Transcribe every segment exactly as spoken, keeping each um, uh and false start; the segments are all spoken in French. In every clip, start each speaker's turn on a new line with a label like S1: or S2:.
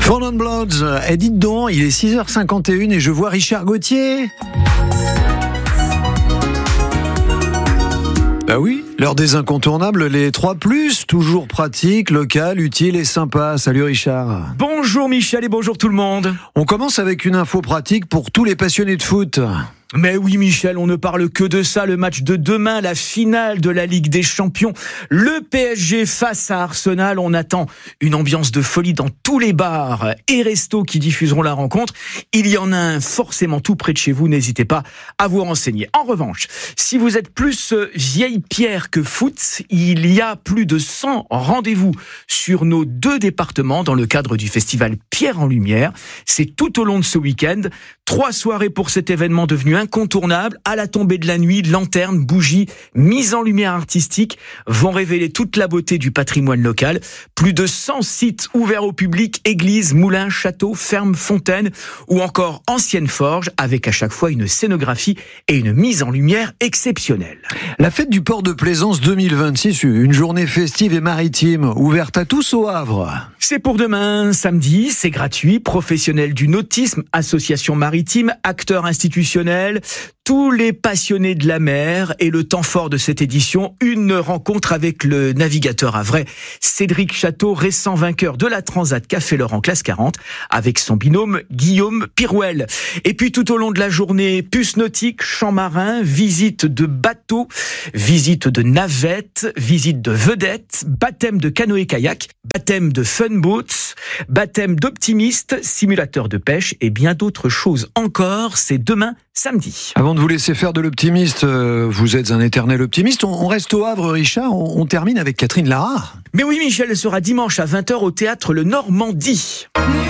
S1: Four Non Bloods, et dites donc, il est six heures cinquante et une et je vois Richard Gauthier. Bah oui, l'heure des incontournables, les trois plus, toujours pratique, local, utile et sympa. Salut Richard.
S2: Bonjour Michel et bonjour tout le monde.
S1: On commence avec une info pratique pour tous les passionnés de foot.
S2: Mais oui Michel, on ne parle que de ça, le match de demain, la finale de la Ligue des Champions, le P S G face à Arsenal. On attend une ambiance de folie dans tous les bars et restos qui diffuseront la rencontre. Il y en a un forcément tout près de chez vous, n'hésitez pas à vous renseigner. En revanche, si vous êtes plus vieille pierre que foot, il y a plus de cent rendez-vous sur nos deux départements dans le cadre du festival Pierre en Lumière. C'est tout au long de ce week-end. Trois soirées pour cet événement devenu incontournable. À la tombée de la nuit, lanternes, bougies, mise en lumière artistique vont révéler toute la beauté du patrimoine local. Plus de cent sites ouverts au public, églises, moulins, châteaux, fermes, fontaines ou encore anciennes forges avec à chaque fois une scénographie et une mise en lumière exceptionnelle.
S1: La fête du port de Plaisance deux mille vingt-six, une journée festive et maritime ouverte à tous au Havre.
S2: C'est pour demain, samedi, c'est gratuit. Professionnels du nautisme, association maritime, acteurs institutionnels, tous les passionnés de la mer. Et le temps fort de cette édition, une rencontre avec le navigateur havrais Cédric Château, récent vainqueur de la Transat Café Laurent classe quarante, avec son binôme Guillaume Pirouel. Et puis tout au long de la journée, puce nautique, champ marin, visite de bateaux, visite de navettes, visite de vedettes, baptême de canoë-kayak, baptême de fun boats, baptême d'optimistes, simulateur de pêche et bien d'autres choses encore. C'est demain, samedi.
S1: Avant de vous laisser faire de l'optimiste, euh, vous êtes un éternel optimiste. On, on reste au Havre, Richard. On, on termine avec Catherine Lara.
S2: Mais oui, Michel, elle sera dimanche à vingt heures au théâtre Le Normandie.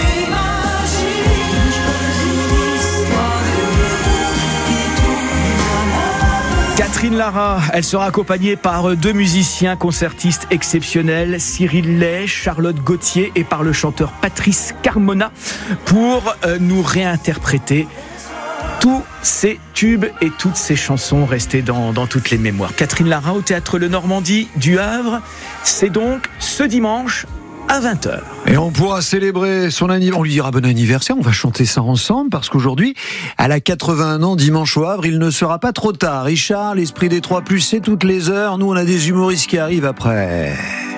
S2: Catherine Lara, elle sera accompagnée par deux musiciens concertistes exceptionnels, Cyril Lay, Charlotte Gauthier et par le chanteur Patrice Carmona pour euh, nous réinterpréter tous ces tubes et toutes ces chansons restées dans, dans toutes les mémoires. Catherine Lara au théâtre Le Normandie du Havre, c'est donc ce dimanche à vingt heures.
S1: Et on pourra célébrer son anniversaire. On lui dira bon anniversaire, on va chanter ça ensemble parce qu'aujourd'hui, elle a quatre-vingt-un ans, dimanche au Havre, il ne sera pas trop tard. Richard, l'esprit des trois plus, c'est toutes les heures. Nous, on a des humoristes qui arrivent après.